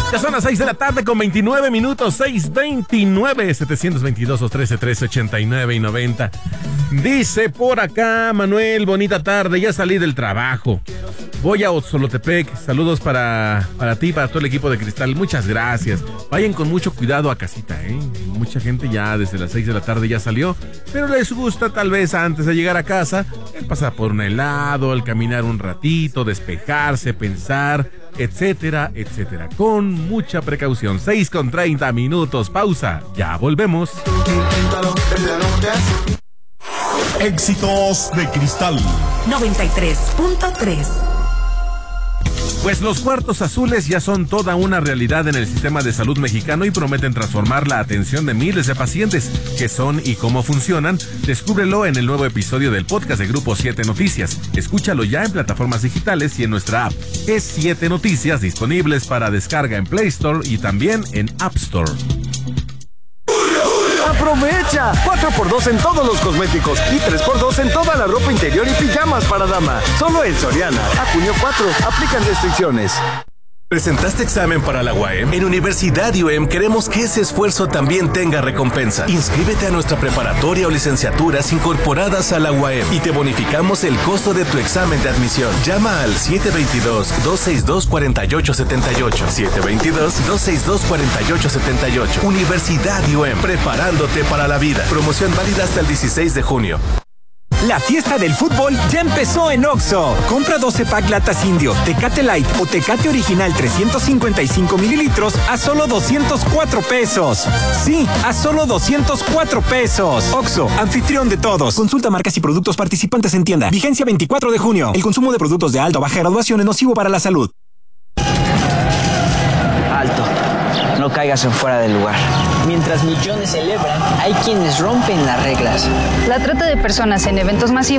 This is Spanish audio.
Ya son las 6 de la tarde con 29 minutos, 6:29, 722-213-1389 y 90. Dice por acá Manuel, bonita tarde, ya salí del trabajo. Voy a Otzolotepec, saludos para ti, para todo el equipo de Cristal, muchas gracias. Vayan con mucho cuidado a casita, Mucha gente ya desde las 6 de la tarde ya salió, pero les gusta tal vez antes de llegar a casa, el pasar por un helado, el caminar un ratito, despejarse, pensar, etcétera, etcétera. Con mucha precaución. 6:30 minutos, pausa, ya volvemos. Éxitos de Cristal 93.3. Pues los cuartos azules ya son toda una realidad en el sistema de salud mexicano y prometen transformar la atención de miles de pacientes. ¿Qué son y cómo funcionan? Descúbrelo en el nuevo episodio del podcast de Grupo 7 Noticias. Escúchalo ya en plataformas digitales y en nuestra app. Es 7 Noticias, disponibles para descarga en Play Store y también en App Store. ¡Aprovecha! 4x2 en todos los cosméticos y 3x2 en toda la ropa interior y pijamas para dama. Solo en Soriana. A junio 4. Aplican restricciones. ¿Presentaste examen para la UAM? En Universidad UAM queremos que ese esfuerzo también tenga recompensa. Inscríbete a nuestra preparatoria o licenciaturas incorporadas a la UAM y te bonificamos el costo de tu examen de admisión. Llama al 722-262-4878. 722-262-4878. Universidad UAM, preparándote para la vida. Promoción válida hasta el 16 de junio. La fiesta del fútbol ya empezó en Oxxo. Compra 12 pack latas Indio, Tecate Light o Tecate Original 355 mililitros a solo 204 pesos. Sí, a solo 204 pesos. Oxxo, anfitrión de todos. Consulta marcas y productos participantes en tienda. Vigencia 24 de junio. El consumo de productos de alta o baja graduación es nocivo para la salud. Alto. No caigas en fuera del lugar. Mientras millones celebran, hay quienes rompen las reglas. La trata de personas en eventos masivos